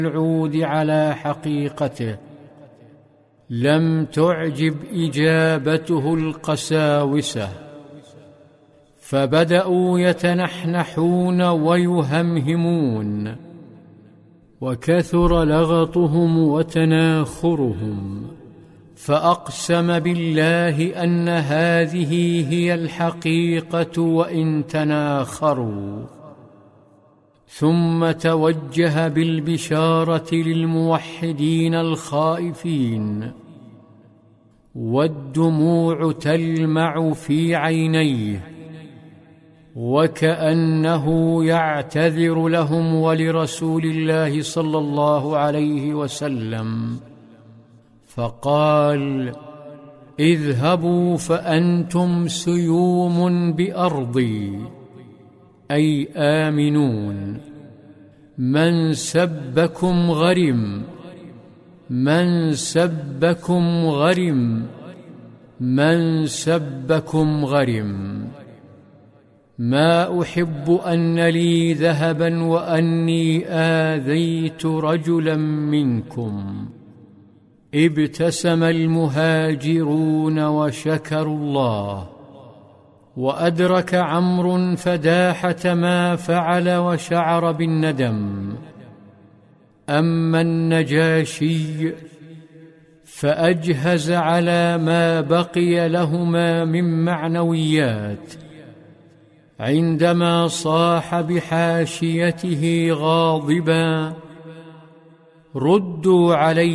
العود على حقيقته، لم تعجب إجابته القساوسة، فبدأوا يتنحنحون ويهمهمون، وكثر لغطهم وتناخرهم، فأقسم بالله أن هذه هي الحقيقة وإن تناخروا، ثم توجه بالبشارة للموحدين الخائفين، والدموع تلمع في عينيه، وكأنه يعتذر لهم ولرسول الله صلى الله عليه وسلم، فقال: اذهبوا فأنتم سيوم بأرضي، أي آمنون، من سبكم غرم، من سبكم غرم، من سبكم غرم. ما أحب أن لي ذهبا وأني آذيت رجلا منكم. ابتسم المهاجرون وشكروا الله، وأدرك عمرو فداحة ما فعل وشعر بالندم. أما النجاشي فأجهز على ما بقي لهما من معنويات، عندما صاح بحاشيته غاضبا: ردوا علي